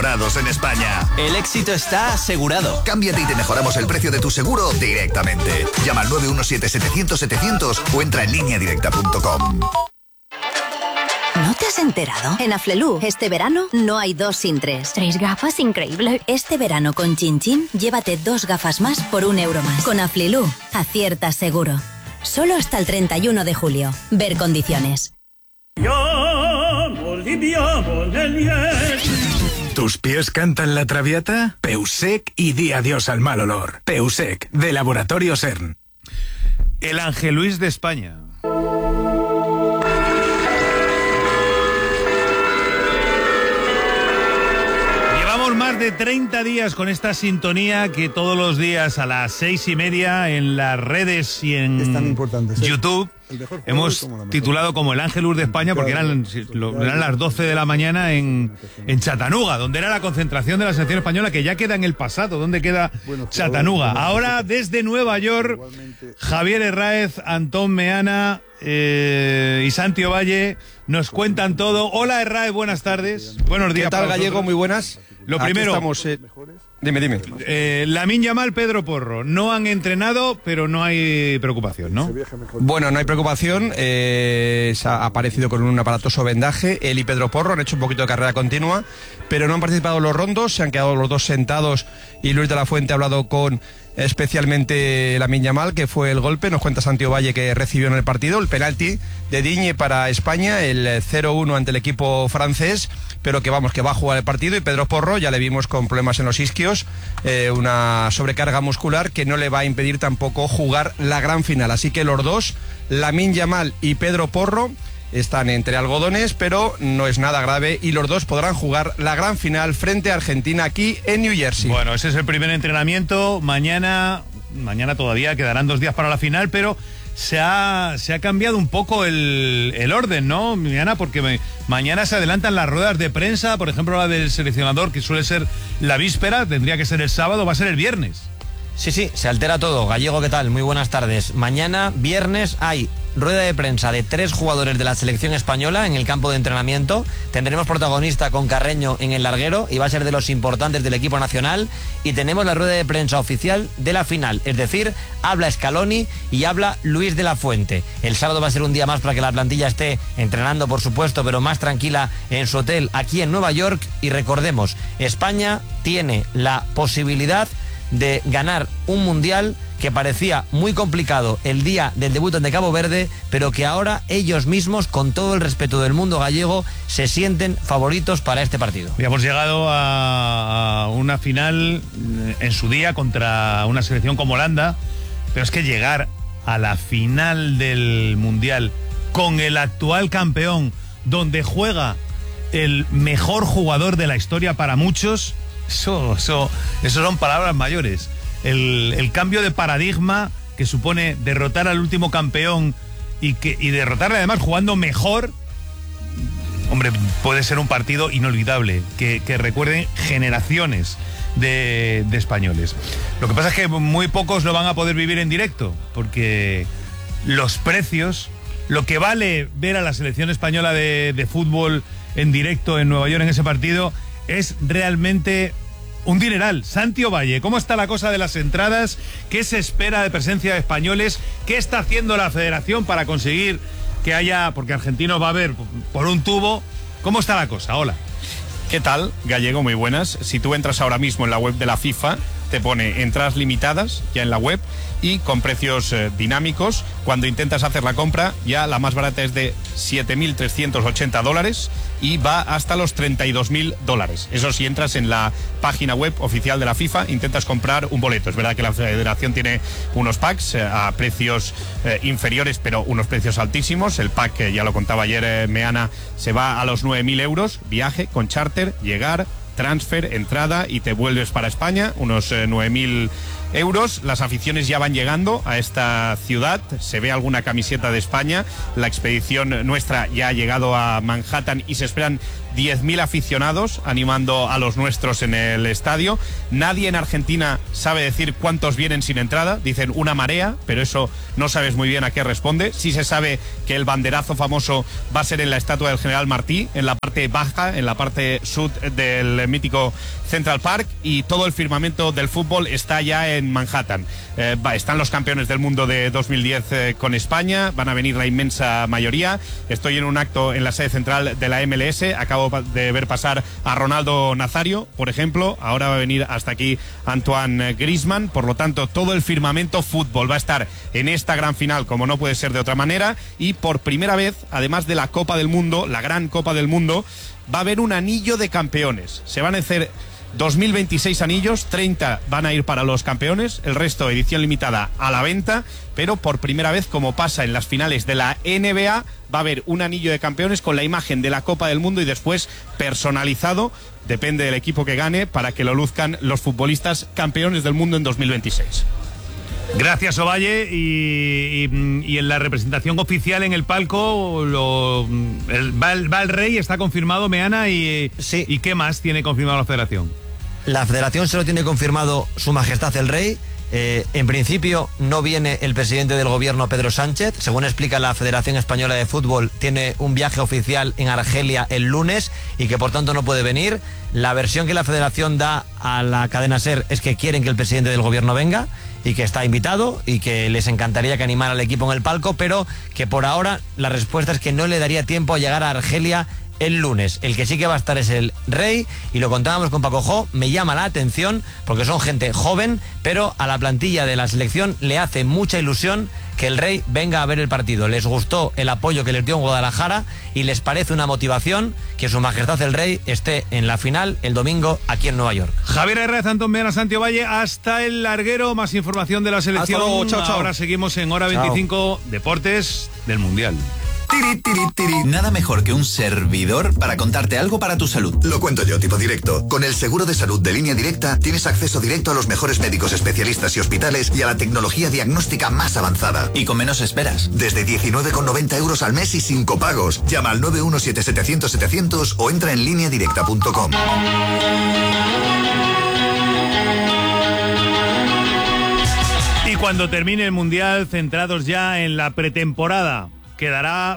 mejorados en España. El éxito está asegurado. Cámbiate y te mejoramos el precio de tu seguro directamente. Llama al 917-700-700 o entra en lineadirecta.com. ¿No te has enterado? En Aflelu, este verano no hay 2 sin 3. 3 gafas, increíble. Este verano con Chin Chin, llévate 2 gafas más por €1 más. Con Aflelu, aciertas seguro. Solo hasta el 31 de julio. Ver condiciones. ¿Tus pies cantan la traviata? Peusec y di adiós al mal olor. Peusec, de Laboratorio CERN. El Ángel Luis de España. Más de 30 días con esta sintonía que todos los días a las 6:30 en las redes y en YouTube hemos titulado como el Ángelus de España, porque eran las 12 de la mañana en Chattanooga, donde era la concentración de la selección española, que ya queda en el pasado. ¿Dónde queda Chattanooga? Ahora desde Nueva York, Javier Herráez, Antón Meana y Santi Ovalle nos cuentan todo. Hola Herráez, buenas tardes. Buenos días. ¿Qué tal, Gallego? Muy buenas. Lo primero, estamos, dime. Lamine Yamal, Pedro Porro, no han entrenado, pero no hay preocupación, ¿no? Bueno, no hay preocupación. Se ha aparecido con un aparatoso vendaje. Él y Pedro Porro han hecho un poquito de carrera continua, pero no han participado en los rondos. Se han quedado los dos sentados y Luis de la Fuente ha hablado con especialmente Lamine Yamal, que fue el golpe. Nos cuenta Santi Ovalle que recibió en el partido el penalti de Digne para España, el 0-1 ante el equipo francés, pero que vamos, que va a jugar el partido. Y Pedro Porro ya le vimos con problemas en los isquios, una sobrecarga muscular que no le va a impedir tampoco jugar la gran final. Así que los dos, Lamine Yamal y Pedro Porro, están entre algodones, pero no es nada grave y los dos podrán jugar la gran final frente a Argentina aquí en New Jersey. Bueno, ese es el primer entrenamiento. Mañana todavía quedarán 2 días para la final, pero se ha cambiado un poco el orden, ¿no, Miana? Porque mañana se adelantan las ruedas de prensa, por ejemplo la del seleccionador, que suele ser la víspera, tendría que ser el sábado, va a ser el viernes. Sí, se altera todo. Gallego, ¿qué tal? Muy buenas tardes. Mañana, viernes, hay rueda de prensa de 3 jugadores de la selección española en el campo de entrenamiento. Tendremos protagonista con Carreño en el larguero y va a ser de los importantes del equipo nacional. Y tenemos la rueda de prensa oficial de la final, es decir, habla Scaloni y habla Luis de la Fuente. El sábado va a ser un día más para que la plantilla esté entrenando, por supuesto, pero más tranquila en su hotel aquí en Nueva York. Y recordemos, España tiene la posibilidad de ganar un mundial que parecía muy complicado el día del debut ante Cabo Verde, pero que ahora ellos mismos, con todo el respeto del mundo gallego, se sienten favoritos para este partido. Hemos llegado a una final en su día contra una selección como Holanda, pero es que llegar a la final del mundial con el actual campeón, donde juega el mejor jugador de la historia para muchos, eso son palabras mayores. El cambio de paradigma que supone derrotar al último campeón y derrotarle además jugando mejor, hombre, puede ser un partido inolvidable que recuerden generaciones de españoles. Lo que pasa es que muy pocos lo van a poder vivir en directo, porque los precios, lo que vale ver a la selección española de fútbol en directo en Nueva York en ese partido, es realmente un dineral. Santi Ovalle, ¿cómo está la cosa de las entradas? ¿Qué se espera de presencia de españoles? ¿Qué está haciendo la federación para conseguir que haya, porque argentinos va a haber por un tubo? ¿Cómo está la cosa? Hola. ¿Qué tal, Gallego? Muy buenas. Si tú entras ahora mismo en la web de la FIFA, te pone entradas limitadas ya en la web y con precios dinámicos. Cuando intentas hacer la compra, ya la más barata es de $7.380 y va hasta los $32.000. Eso si entras en la página web oficial de la FIFA, intentas comprar un boleto. Es verdad que la federación tiene unos packs a precios inferiores, pero unos precios altísimos. El pack, ya lo contaba ayer Meana, se va a los 9.000 euros, viaje con charter, llegar, transfer, entrada y te vuelves para España, unos 9.000 euros. Las aficiones ya van llegando a esta ciudad, se ve alguna camiseta de España, la expedición nuestra ya ha llegado a Manhattan y se esperan 10.000 aficionados animando a los nuestros en el estadio. Nadie en Argentina sabe decir cuántos vienen sin entrada, dicen una marea, pero eso no sabes muy bien a qué responde. Sí se sabe que el banderazo famoso va a ser en la estatua del General Martí, en la parte baja, en la parte sur del mítico Central Park, y todo el firmamento del fútbol está ya en Manhattan. Están los campeones del mundo de 2010 con España, van a venir la inmensa mayoría. Estoy en un acto en la sede central de la MLS, acabo de ver pasar a Ronaldo Nazario, por ejemplo, ahora va a venir hasta aquí Antoine Griezmann, por lo tanto todo el firmamento fútbol va a estar en esta gran final, como no puede ser de otra manera, y por primera vez, además de la Copa del Mundo, la gran Copa del Mundo, va a haber un anillo de campeones. Se van a hacer 2026 anillos, 30 van a ir para los campeones, el resto edición limitada a la venta, pero por primera vez, como pasa en las finales de la NBA, va a haber un anillo de campeones con la imagen de la Copa del Mundo y después personalizado, depende del equipo que gane, para que lo luzcan los futbolistas campeones del mundo en 2026. Gracias, Ovalle. Y en la representación oficial en el palco va el Rey, está confirmado, Meana, sí. ¿Y qué más tiene confirmado la Federación? La Federación se lo tiene confirmado Su Majestad el Rey. En principio no viene el presidente del gobierno, Pedro Sánchez. Según explica la Federación Española de Fútbol, tiene un viaje oficial en Argelia el lunes y que por tanto no puede venir. La versión que la Federación da a la cadena SER es que quieren que el presidente del gobierno venga y que está invitado y que les encantaría que animara al equipo en el palco, pero que por ahora la respuesta es que no le daría tiempo a llegar a Argelia el lunes. El que sí que va a estar es el Rey, y lo contábamos con Paco Jo. Me llama la atención porque son gente joven, pero a la plantilla de la selección le hace mucha ilusión que el Rey venga a ver el partido. Les gustó el apoyo que les dio en Guadalajara y les parece una motivación que Su Majestad el Rey esté en la final el domingo aquí en Nueva York. Javier Herrera, Antón Meana, Santi Ovalle, hasta el larguero. Más información de la selección. Hasta luego, chao, chao. Ahora seguimos en Hora 25, Deportes del Mundial. Tiri, tiri, tiri. Nada mejor que un servidor para contarte algo para tu salud. Lo cuento yo, tipo directo. Con el seguro de salud de Línea Directa tienes acceso directo a los mejores médicos especialistas y hospitales y a la tecnología diagnóstica más avanzada. Y con menos esperas. Desde 19,90 euros al mes y sin copagos. Llama al 917-700-700 o entra en lineadirecta.com. Y cuando termine el Mundial, centrados ya en la pretemporada, quedará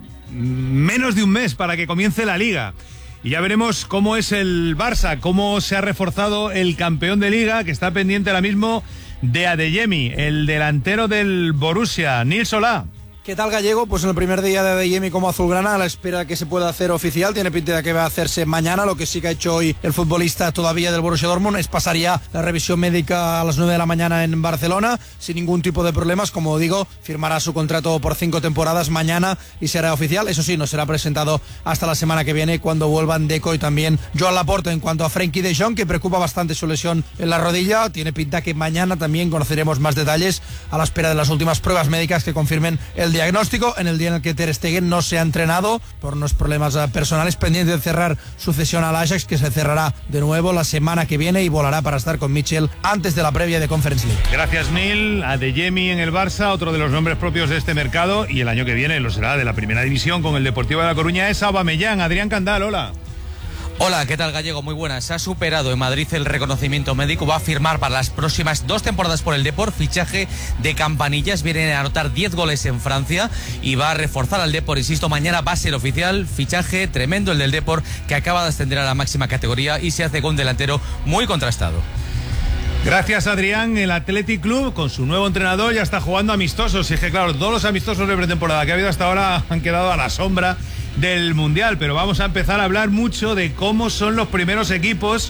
menos de un mes para que comience la Liga. Y ya veremos cómo es el Barça, cómo se ha reforzado el campeón de Liga, que está pendiente ahora mismo de Adeyemi, el delantero del Borussia. Nils Solá. ¿Qué tal, Gallego? Pues en el primer día de Adeyemi como azulgrana, a la espera de que se pueda hacer oficial. Tiene pinta de que va a hacerse mañana. Lo que sí que ha hecho hoy el futbolista todavía del Borussia Dortmund es pasar ya la revisión médica a las 9 de la mañana en Barcelona, sin ningún tipo de problemas. Como digo, firmará su contrato por 5 temporadas mañana y será oficial. Eso sí, no será presentado hasta la semana que viene, cuando vuelvan Deco y también Joan Laporta. En cuanto a Frenkie de Jong, que preocupa bastante su lesión en la rodilla, tiene pinta que mañana también conoceremos más detalles, a la espera de las últimas pruebas médicas que confirmen el diagnóstico, en el día en el que Ter Stegen no se ha entrenado por unos problemas personales, pendiente de cerrar su cesión al Ajax, que se cerrará de nuevo la semana que viene y volará para estar con Mitchell antes de la previa de Conference League. Gracias, Neil. Adeyemi en el Barça, otro de los nombres propios de este mercado, y el año que viene lo será de la Primera División con el Deportivo de La Coruña, es Aubameyang. Adrián Candal, hola. Hola, ¿qué tal, Gallego? Muy buenas. Se ha superado en Madrid el reconocimiento médico. Va a firmar para las próximas 2 temporadas por el Depor. Fichaje de Campanillas. Viene a anotar 10 goles en Francia y va a reforzar al Depor. Insisto, mañana va a ser oficial. Fichaje tremendo el del Depor, que acaba de ascender a la máxima categoría y se hace con un delantero muy contrastado. Gracias, Adrián. El Athletic Club, con su nuevo entrenador, ya está jugando amistosos. Y es que, claro, todos los amistosos de pretemporada que ha habido hasta ahora han quedado a la sombra del Mundial. Pero vamos a empezar a hablar mucho de cómo son los primeros equipos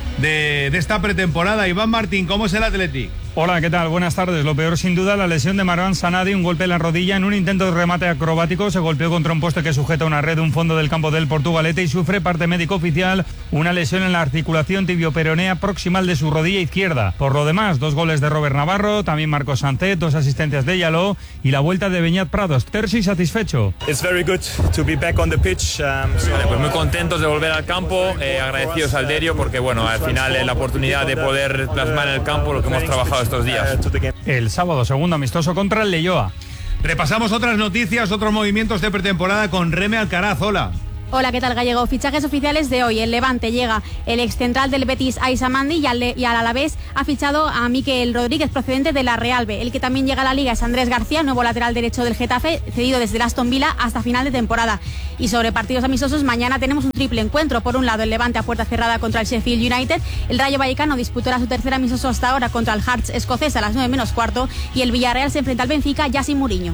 de esta pretemporada. Iván Martín, ¿cómo es el Athletic? Hola, ¿qué tal? Buenas tardes. Lo peor, sin duda, la lesión de Marwan Sanadi, un golpe en la rodilla en un intento de remate acrobático. Se golpeó contra un poste que sujeta una red, un fondo del campo del Portugalete, y sufre, parte médico oficial, una lesión en la articulación tibioperonea proximal de su rodilla izquierda. Por lo demás, 2 goles de Robert Navarro, también Marcos Sancet, 2 asistencias de Yaló y la vuelta de Beñat Prados. Terzi satisfecho. It's very good to be back on the pitch. Pues muy contentos de volver al campo, agradecidos al Derio porque, bueno, al final la oportunidad de poder plasmar en el campo lo que hemos trabajado estos días. El sábado, segundo amistoso contra el Leioa. Repasamos otras noticias, otros movimientos de pretemporada con Reme Alcaraz. Hola. Hola, ¿qué tal, Gallego? Fichajes oficiales de hoy. El Levante llega el excentral del Betis, Aissa Mandi, y al Alavés ha fichado a Mikel Rodríguez, procedente de la Real B. El que también llega a la Liga es Andrés García, nuevo lateral derecho del Getafe, cedido desde el Aston Villa hasta final de temporada. Y sobre partidos amistosos, mañana tenemos un triple encuentro. Por un lado, el Levante a puerta cerrada contra el Sheffield United. El Rayo Vallecano disputará su tercer amistoso hasta ahora contra el Hearts escocés a las 9 menos cuarto. Y el Villarreal se enfrenta al Benfica, ya sin Mourinho.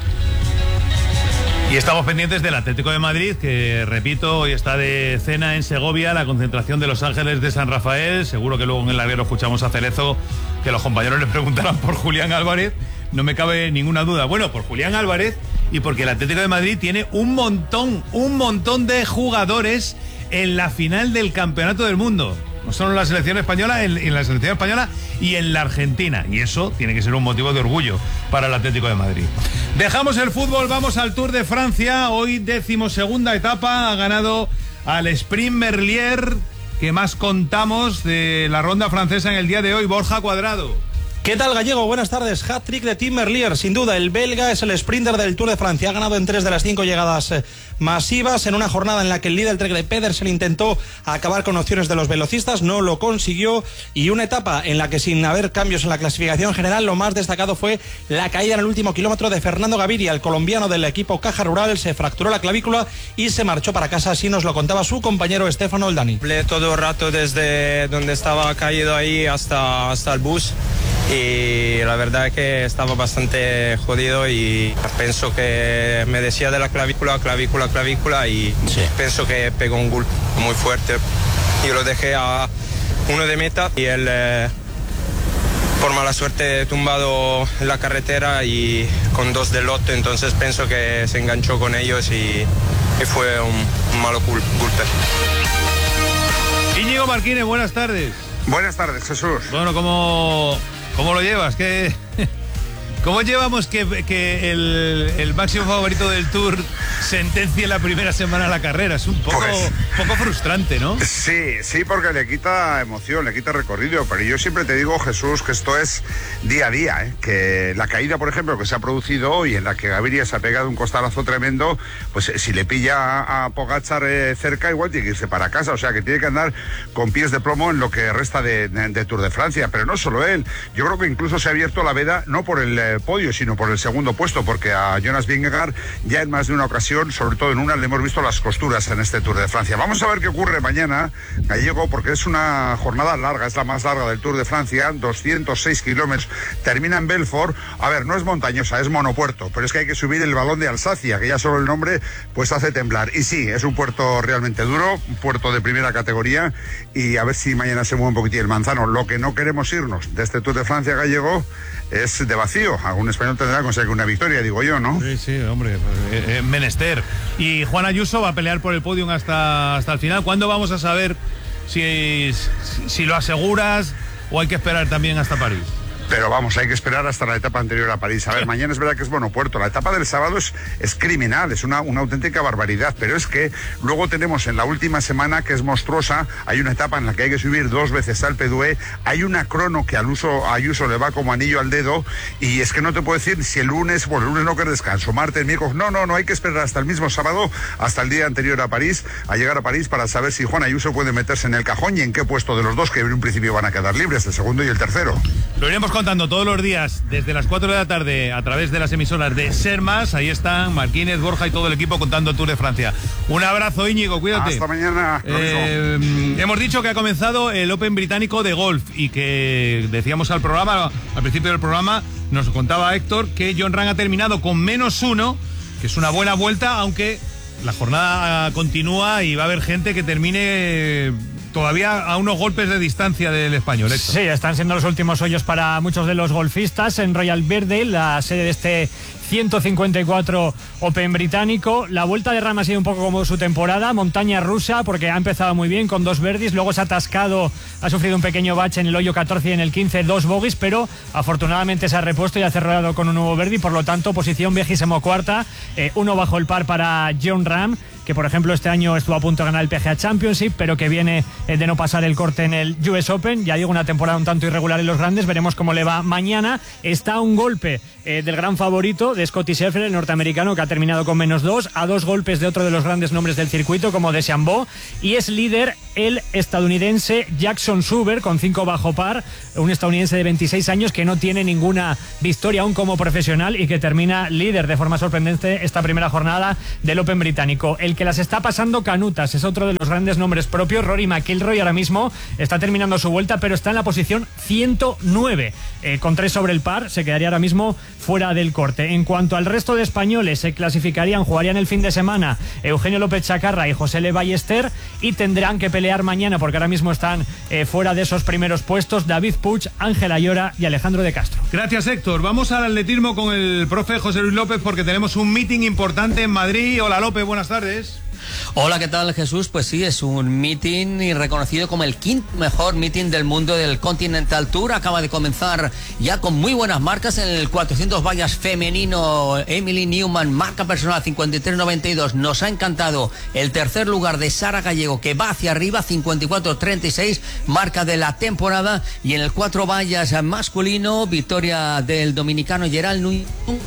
Y estamos pendientes del Atlético de Madrid, que, repito, hoy está de cena en Segovia, la concentración de Los Ángeles de San Rafael. Seguro que luego en el larguero escuchamos a Cerezo, que los compañeros le preguntarán por Julián Álvarez. No me cabe ninguna duda. Bueno, por Julián Álvarez y porque el Atlético de Madrid tiene un montón de jugadores en la final del Campeonato del Mundo. No solo en la selección española, en la selección española y en la Argentina. Y eso tiene que ser un motivo de orgullo para el Atlético de Madrid. Dejamos el fútbol, vamos al Tour de Francia. Hoy 12ª etapa, ha ganado al Sprint Merlier. ¿Qué más contamos de la ronda francesa en el día de hoy? Borja Cuadrado. ¿Qué tal, Gallego? Buenas tardes. Hat-trick de Tim Merlier. Sin duda, el belga es el sprinter del Tour de Francia. Ha ganado en 3 de las 5 llegadas masivas en una jornada en la que el líder Trek de Pedersen intentó acabar con opciones de los velocistas, no lo consiguió, y una etapa en la que, sin haber cambios en la clasificación general, lo más destacado fue la caída en el último kilómetro de Fernando Gaviria. El colombiano del equipo Caja Rural se fracturó la clavícula y se marchó para casa. Así nos lo contaba su compañero Stefano Oldani. Hablé todo el rato desde donde estaba caído ahí hasta el bus, y la verdad es que estaba bastante jodido, y pienso que me decía de la clavícula, y sí, pienso que pegó un golpe muy fuerte. Yo lo dejé a uno de meta y él, por mala suerte, tumbado en la carretera y con 2 de lote, entonces pienso que se enganchó con ellos y fue un malo golpe. Íñigo Marquínez, buenas tardes. Buenas tardes, Jesús. Bueno, ¿Cómo lo llevas? ¿Cómo llevamos que el máximo favorito del Tour sentencie la primera semana la carrera? Es un poco frustrante, ¿no? Sí, porque le quita emoción, le quita recorrido. Pero yo siempre te digo, Jesús, que esto es día a día, ¿eh? Que la caída, por ejemplo, que se ha producido hoy, en la que Gaviria se ha pegado un costalazo tremendo, pues si le pilla a Pogačar cerca, igual tiene que irse para casa. O sea, que tiene que andar con pies de plomo en lo que resta de Tour de Francia. Pero no solo él. Yo creo que incluso se ha abierto la veda, no por el podio, sino por el segundo puesto, porque a Jonas Vingegaard ya en más de una ocasión, sobre todo en una, le hemos visto las costuras en este Tour de Francia. Vamos a ver qué ocurre mañana, Gallego, porque es una jornada larga, es la más larga del Tour de Francia, 206 kilómetros, termina en Belfort. A ver, no es montañosa, es monopuerto, pero es que hay que subir el Balón de Alsacia, que ya solo el nombre pues hace temblar. Y sí, es un puerto realmente duro, un puerto de primera categoría, y a ver si mañana se mueve un poquitín el manzano. Lo que no queremos irnos de este Tour de Francia, Gallego, es de vacío. Algún español tendrá que conseguir una victoria, digo yo, ¿no? Sí, hombre, menester. Y Juan Ayuso va a pelear por el podium hasta el final. ¿Cuándo vamos a saber si lo aseguras o hay que esperar también hasta París? Pero vamos, hay que esperar hasta la etapa anterior a París. A ver, mañana es verdad que es monopuerto. La etapa del sábado es criminal, es una auténtica barbaridad. Pero es que luego tenemos en la última semana, que es monstruosa, hay una etapa en la que hay que subir 2 veces al Pedúe. Hay una crono que a Ayuso le va como anillo al dedo. Y es que no te puedo decir si el lunes no, que descanso, martes, miércoles. No, hay que esperar hasta el mismo sábado, hasta el día anterior a París, a llegar a París, para saber si Juan Ayuso puede meterse en el cajón y en qué puesto de los dos, que en un principio van a quedar libres, el segundo y el tercero. Lo iremos contando todos los días desde las 4 de la tarde a través de las emisoras de Ser Más. Ahí están Marquínez, Borja y todo el equipo contando el Tour de Francia. Un abrazo, Íñigo, cuídate. Hasta mañana. Hemos dicho que ha comenzado el Open británico de golf y que decíamos al principio del programa, nos contaba Héctor que Jon Rahm ha terminado con -1, que es una buena vuelta, aunque la jornada continúa y va a haber gente que termine todavía a unos golpes de distancia del español, Héctor. Sí, están siendo los últimos hoyos para muchos de los golfistas en Royal Birkdale, la sede de este 154 Open británico. La vuelta de Rahm ha sido un poco como su temporada, montaña rusa, porque ha empezado muy bien con 2 birdies, luego se ha atascado, ha sufrido un pequeño bache en el hoyo 14 y en el 15 2 bogies, pero afortunadamente se ha repuesto y ha cerrado con un nuevo birdie, por lo tanto posición 24ª, 1 bajo el par para Jon Rahm. que por ejemplo este año estuvo a punto de ganar el PGA Championship, pero que viene de no pasar el corte en el US Open. Ya digo, una temporada un tanto irregular en los grandes, veremos cómo le va mañana. Está a un golpe del gran favorito de Scottie Scheffler, el norteamericano, que ha terminado con -2, a 2 golpes de otro de los grandes nombres del circuito, como DeChambeau, y es líder el estadounidense Jackson Suber, con 5 bajo par, un estadounidense de 26 años que no tiene ninguna victoria aún como profesional y que termina líder de forma sorprendente esta primera jornada del Open británico. El que las está pasando canutas es otro de los grandes nombres propios, Rory McIlroy. Ahora mismo está terminando su vuelta, pero está en la posición 109, con 3 sobre el par, se quedaría ahora mismo fuera del corte. En cuanto al resto de españoles, se clasificarían, jugarían el fin de semana Eugenio López Chacarra y José Le Ballester, y tendrán que pelear mañana, porque ahora mismo están fuera de esos primeros puestos, David Puig, Ángel Ayora y Alejandro de Castro. Gracias, Héctor. Vamos al atletismo con el profe José Luis López, porque tenemos un meeting importante en Madrid. Hola, López, buenas tardes. Hola, ¿qué tal, Jesús? Pues sí, es un meeting reconocido como el quinto mejor meeting del mundo del Continental Tour. Acaba de comenzar ya con muy buenas marcas en el 400 vallas femenino. Emily Newman, marca personal 53.92. Nos ha encantado el tercer lugar de Sara Gallego, que va hacia arriba, 54.36, marca de la temporada. Y en el 4 vallas masculino, victoria del dominicano Gerald Newman,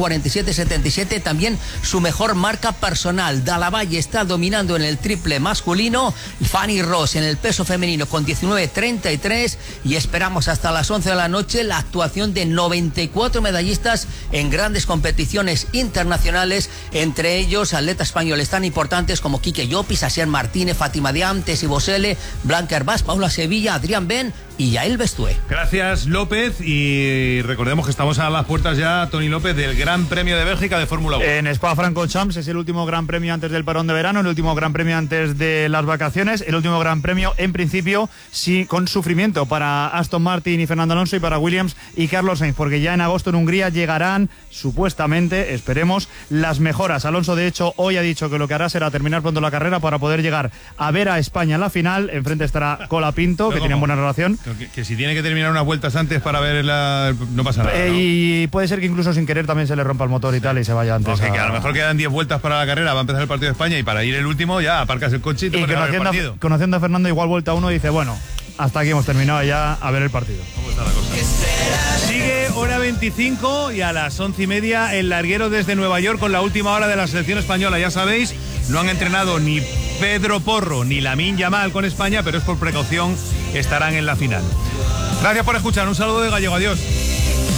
47.77, también su mejor marca personal. Dalavalle está dominando en el triple masculino, Fanny Ross en el peso femenino con 19.33, y esperamos hasta las 11 de la noche la actuación de 94 medallistas en grandes competiciones internacionales, entre ellos atletas españoles tan importantes como Quique Llopis, Asier Martínez, Fátima Diam, Tessy Bosele, Blanca Herbás, Paula Sevilla, Adrián Ben y Yael Bestué. Gracias, López, y recordemos que estamos a las puertas ya, Tony López, del Gran Premio de Bélgica de Fórmula 1. En Spa-Francorchamps es el último Gran Premio antes del parón de verano, el último Gran Premio antes de las vacaciones, el último Gran Premio, en principio, sí, con sufrimiento para Aston Martin y Fernando Alonso, y para Williams y Carlos Sainz, porque ya en agosto en Hungría llegarán, supuestamente, esperemos, las mejoras. Alonso, de hecho, hoy ha dicho que lo que hará será terminar pronto la carrera para poder llegar a ver a España en la final. Enfrente estará Colapinto, que tienen buena relación. Que si tiene que terminar unas vueltas antes para ver no pasa nada, ¿no? Y puede ser que incluso sin querer también se le rompa el motor y tal, y se vaya antes. Que a lo mejor quedan 10 vueltas para la carrera, va a empezar el partido de España, y para ir el último ya aparcas el coche y te pones a ver el partido. Conociendo a Fernando, igual vuelta 1 dice, bueno, hasta aquí hemos terminado ya a ver el partido. ¿Cómo está la cosa? Sigue hora 25 y a las 11:30 el larguero desde Nueva York con la última hora de la selección española. Ya sabéis, no han entrenado ni Pedro Porro ni Lamine Yamal con España, pero es por precaución, estarán en la final. Gracias por escuchar, un saludo de Gallego, adiós.